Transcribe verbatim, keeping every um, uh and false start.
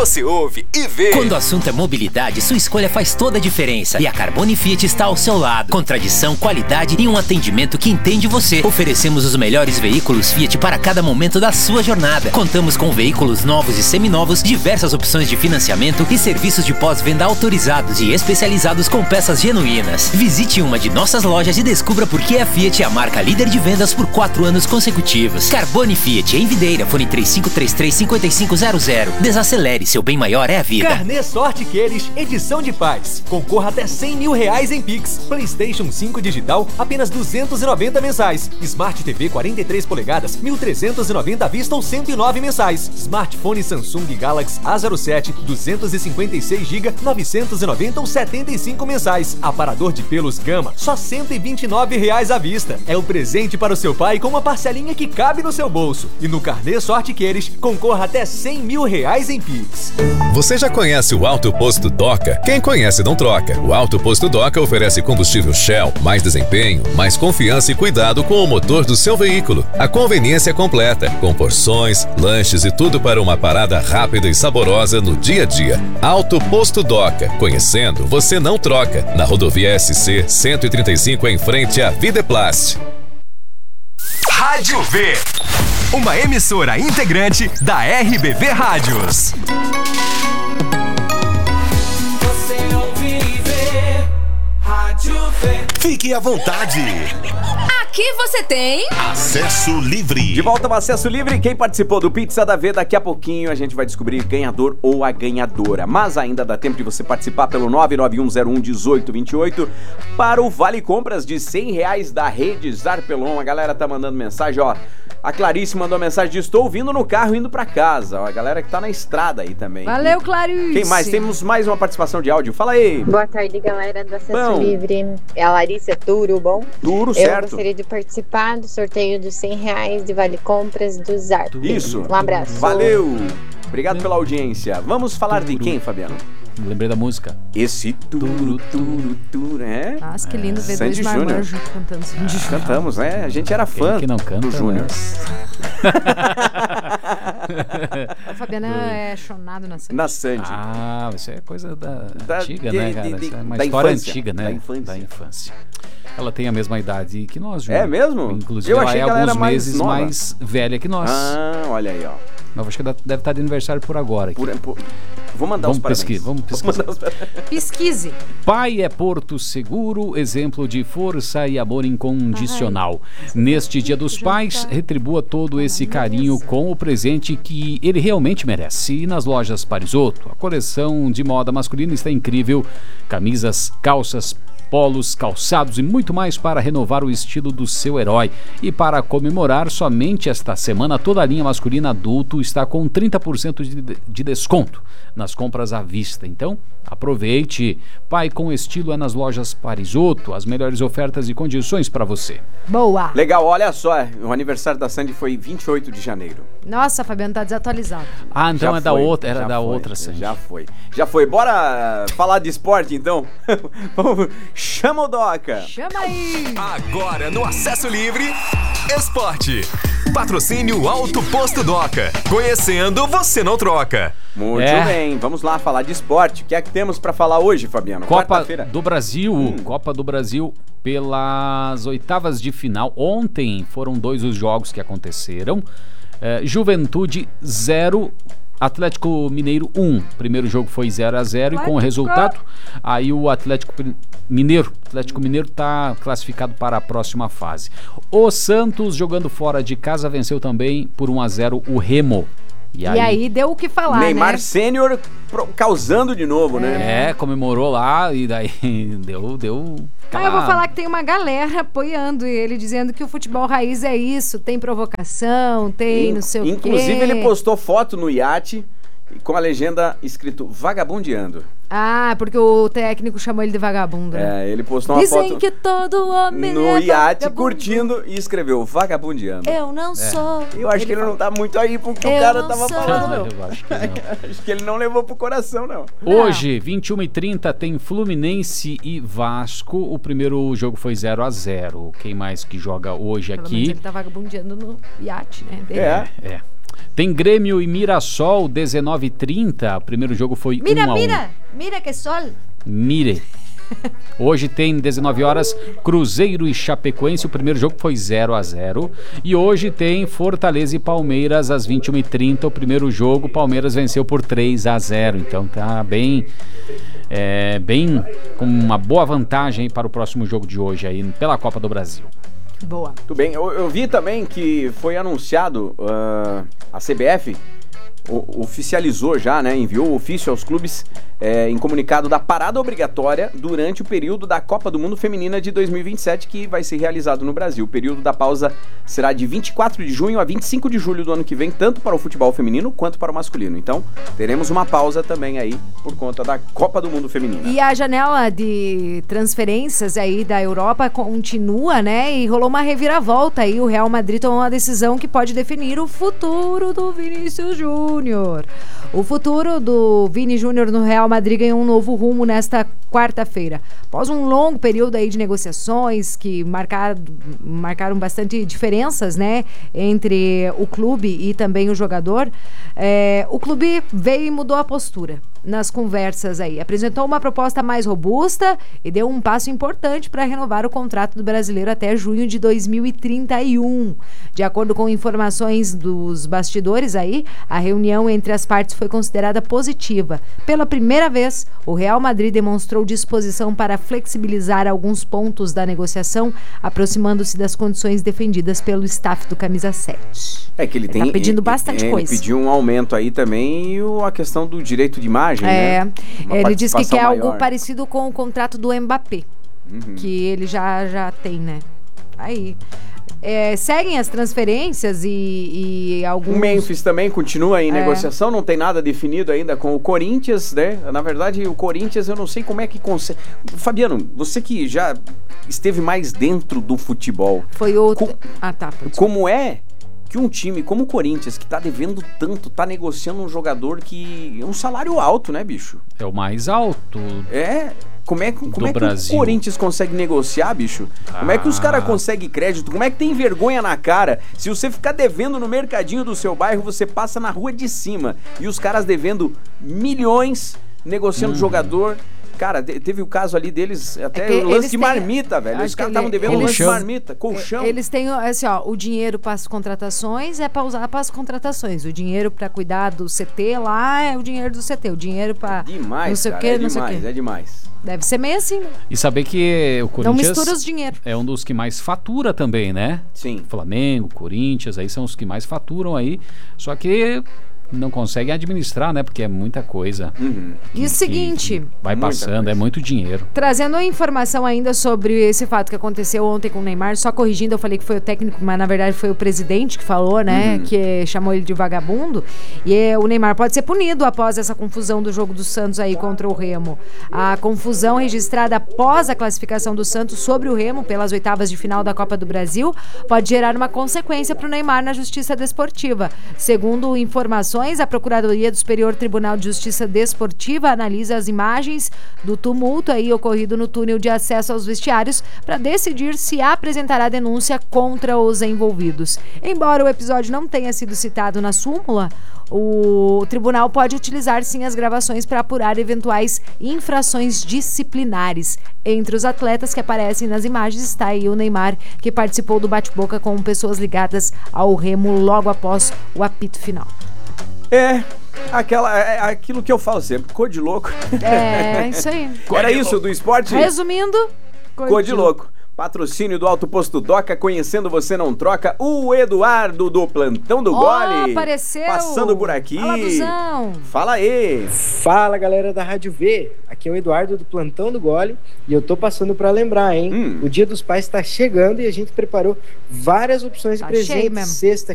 você ouve e vê. Quando o assunto é mobilidade, sua escolha faz toda a diferença. E a Carbone Fiat está ao seu lado. Com tradição, qualidade e um atendimento que entende você. Oferecemos os melhores veículos Fiat para cada momento da sua jornada. Contamos com veículos novos e seminovos, diversas opções de financiamento e serviços de pós-venda autorizados e especializados com peças genuínas. Visite uma de nossas lojas e descubra por que a Fiat é a marca líder de vendas por quatro anos consecutivos. Carbone Fiat, em Videira, fone três cinco três três, cinco cinco zero zero. Desacelere, seu bem maior é a vida. Carnê Sorte Queres, edição de paz. Concorra até cem mil reais em Pix. PlayStation cinco digital, apenas duzentos e noventa mensais. Smart T V quarenta e três polegadas, mil trezentos e noventa à vista ou cento e nove mensais. Smartphone Samsung Galaxy A zero sete, duzentos e cinquenta e seis gigabytes, novecentos e noventa ou setenta e cinco mensais. Aparador de pelos Gama, só cento e vinte e nove reais à vista. É o presente para o seu pai com uma parcelinha que cabe no seu bolso. E no Carnê Sorte Queres, concorra até cem mil reais em Pix. Você já conhece o Alto Posto Doca? Quem conhece não troca. O Alto Posto Doca oferece combustível Shell, mais desempenho, mais confiança e cuidado com o motor do seu veículo. A conveniência é completa, com porções, lanches e tudo para uma parada rápida e saborosa no dia a dia. Alto Posto Doca. Conhecendo, você não troca. Na rodovia S C cento e trinta e cinco, em frente à Videplast. Rádio V, uma emissora integrante da R B V Rádios. Você ouve e vê, Rádio V. Fique à vontade. Aqui você tem Acesso Livre. De volta ao Acesso Livre. Quem participou do Pizza da V, daqui a pouquinho a gente vai descobrir ganhador ou a ganhadora. Mas ainda dá tempo de você participar pelo nove nove um zero um um oito dois oito para o Vale Compras de cem reais da Rede Zarpelon. A galera tá mandando mensagem, ó. A Clarice mandou mensagem de estou ouvindo no carro indo pra casa. Ó, a galera que tá na estrada aí também. Valeu, Clarice. Quem mais? Temos mais uma participação de áudio. Fala aí. Boa tarde, galera do Acesso Bom. Livre. É a Larissa Turo, bom? Turo, Eu certo. gostaria de participar do sorteio dos cem reais de Vale Compras do Zarp. Isso. Um abraço. Valeu. Obrigado pela audiência. Vamos falar de quem, Fabiano? Lembrei da música. Esse turu, turu, turu, é? Nossa, que lindo ver Sandy dois Júnior. marmanjos cantando Sandy Júnior. Cantamos, né? A gente era fã Quem que não canta, do Júnior. A Fabiana é chonado na Sandy. Na Sandy. Ah, isso é coisa da, Da- antiga, de- né, cara? de- de- Isso é uma da história infância. antiga, né? Da infância. Da infância. Ela tem a mesma idade que nós, Júnior. É mesmo? Inclusive, Eu ela achei é que ela alguns era mais meses nova. mais velha que nós. Ah, olha aí, ó. Mas acho que ela deve estar de aniversário por agora. Aqui. Por, por, vou mandar Vamos os parabéns. pesquisar, vamos pesquisar. mandar os parabéns. Pesquise. Pai é Porto Seguro, exemplo de força e amor incondicional. Neste Dia dos Pais, retribua todo esse carinho com o presente que ele realmente merece. E nas lojas Parisotto, a coleção de moda masculina está incrível. Camisas, calças, polos, calçados e muito mais para renovar o estilo do seu herói. E para comemorar, somente esta semana, toda a linha masculina adulto está com trinta por cento de, de desconto nas compras à vista. Então, aproveite. Pai com estilo é nas lojas Parisotto. As melhores ofertas e condições para você. Boa. Legal, olha só. O aniversário da Sandy foi vinte e oito de janeiro. Nossa, Fabiano tá desatualizado. Ah, então Já é da foi, outra, era já da foi, outra, Sandy. Já foi. Já foi. Bora falar de esporte, então? Vamos- Chama o Doca. Chama aí. Agora no Acesso Livre, Esporte. Patrocínio Alto Posto Doca. Conhecendo, você não troca. Muito É. bem, vamos lá falar de esporte. O que é que temos pra falar hoje, Fabiano? Copa Quarta-feira. do Brasil, Hum. Copa do Brasil pelas oitavas de final. Ontem foram dois os jogos que aconteceram. É, Juventude zero, Atlético Mineiro um. Primeiro jogo foi zero a zero e com o resultado, aí o Atlético Mineiro, Atlético Mineiro está classificado para a próxima fase. O Santos, jogando fora de casa, venceu também por um a zero o Remo. E E aí, aí deu o que falar, Neymar né? Sênior pro- causando de novo, né? é, comemorou lá e daí deu, deu... Ah, eu vou falar que tem uma galera apoiando ele, dizendo que o futebol raiz é isso, tem provocação, tem In- não sei o quê. Inclusive ele postou foto no iate com a legenda escrito vagabundeando. Ah, porque o técnico chamou ele de vagabundo, né? É, ele postou uma Dizem foto que todo homem no é iate vagabundo. curtindo e escreveu vagabundeando. Eu não sou. Eu acho que ele não tá muito aí pro que o Eu cara não tava sou. falando, não. Eu acho que não. Acho que ele não levou pro coração, não. Hoje, vinte e uma e trinta, tem Fluminense e Vasco. O primeiro jogo foi zero a zero. Quem mais que joga hoje Pelo aqui? menos ele tá vagabundeando no iate, né? dele. É. É. Tem Grêmio e Mirassol, dezenove e trinta. O primeiro jogo foi Mira, um a um. mira, mira que sol. Mire. Hoje tem dezenove horas Cruzeiro e Chapecoense, o primeiro jogo foi zero a zero. E hoje tem Fortaleza e Palmeiras às vinte e uma e trinta, o primeiro jogo Palmeiras venceu por três a zero. Então tá bem, é, bem com uma boa vantagem para o próximo jogo de hoje aí pela Copa do Brasil. Boa. Muito bem, eu, eu vi também que foi anunciado, uh, a C B F o, oficializou já, né, enviou o ofício aos clubes é, em comunicado da parada obrigatória durante o período da Copa do Mundo Feminina de dois mil e vinte e sete, que vai ser realizado no Brasil. O período da pausa será de vinte e quatro de junho a vinte e cinco de julho do ano que vem, tanto para o futebol feminino quanto para o masculino. Então, teremos uma pausa também aí por conta da Copa do Mundo Feminina. E a janela de transferências aí da Europa continua, né? E rolou uma reviravolta aí. O Real Madrid tomou uma decisão que pode definir o futuro do Vinícius Júnior. O futuro do Vini Júnior no Real Madrid ganhou um novo rumo nesta quarta-feira. Após um longo período aí de negociações que marcaram, marcaram bastante diferenças, né, entre o clube e também o jogador, é, o clube veio e mudou a postura nas conversas aí. Apresentou uma proposta mais robusta e deu um passo importante para renovar o contrato do brasileiro até junho de dois mil e trinta e um. De acordo com informações dos bastidores aí, a reunião entre as partes foi considerada positiva. Pela primeira vez, o Real Madrid demonstrou disposição para flexibilizar alguns pontos da negociação, aproximando-se das condições defendidas pelo staff do Camisa sete. É que ele, ele tem tá pedindo bastante é, coisa. Ele pediu um aumento aí também e o, a questão do direito de imagem, é, né? Uma ele diz que quer maior. algo parecido com o contrato do Mbappé, uhum. que ele já, já tem, né? Aí... É, seguem as transferências e, e alguns... O Memphis também continua em é. negociação, não tem nada definido ainda com o Corinthians, né? Na verdade, o Corinthians eu não sei como é que consegue... Fabiano, você que já esteve mais dentro do futebol... Foi outro... Com... Ah, tá. Como é que um time como o Corinthians, que tá devendo tanto, tá negociando um jogador que... um salário alto, né, bicho? É o mais alto. É... Como é, como é que Brasil. o Corinthians consegue negociar, bicho? Ah. Como é que os caras conseguem crédito? Como é que tem vergonha na cara? Se você ficar devendo no mercadinho do seu bairro, você passa na rua de cima. E os caras devendo milhões, negociando uhum. jogador. Cara, teve o caso ali deles, até é o lance de marmita, têm, velho. Os caras estavam devendo eles, lance de marmita, colchão. Eles têm, assim, ó, o dinheiro para as contratações é para usar para as contratações. O dinheiro para cuidar do C T lá é o dinheiro do C T. O dinheiro para demais, não sei cara, o quê, é não sei demais, o quê. é demais. Deve ser meio assim, né? E saber que o Corinthians não mistura os dinheiro. É um dos que mais fatura também, né? Sim. Flamengo, Corinthians, aí são os que mais faturam aí. Só que não conseguem administrar, né? Porque é muita coisa. Uhum. E o seguinte... vai passando, é muito dinheiro. Trazendo a informação ainda sobre esse fato que aconteceu ontem com o Neymar, só corrigindo, eu falei que foi o técnico, mas na verdade foi o presidente que falou, né? Uhum. Que chamou ele de vagabundo. E é, o Neymar pode ser punido após essa confusão do jogo do Santos aí contra o Remo. A confusão registrada após a classificação do Santos sobre o Remo pelas oitavas de final da Copa do Brasil pode gerar uma consequência para o Neymar na Justiça Desportiva. Segundo informações, a Procuradoria do Superior Tribunal de Justiça Desportiva analisa as imagens do tumulto aí ocorrido no túnel de acesso aos vestiários para decidir se apresentará denúncia contra os envolvidos. Embora o episódio não tenha sido citado na súmula, o tribunal pode utilizar sim as gravações para apurar eventuais infrações disciplinares. Entre os atletas que aparecem nas imagens está aí o Neymar, que participou do bate-boca com pessoas ligadas ao Remo logo após o apito final. É, aquela, é aquilo que eu falo sempre, cor de louco. É, isso aí. Era isso do esporte? Resumindo, cor, cor de louco. Patrocínio do Alto Posto Doca, conhecendo você não troca, o Eduardo do Plantão do oh, Gole. Apareceu. Passando por aqui. Fala, Duzão. Fala aí. Fala, galera da Rádio V. Aqui é o Eduardo do Plantão do Gole e eu tô passando pra lembrar, hein? Hum. O Dia dos Pais tá chegando e a gente preparou várias opções de tá presente. Sexta